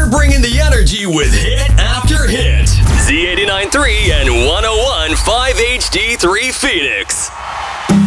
We're bringing the energy with hit after hit. Z89.3 and 101.5 HD3 Phoenix.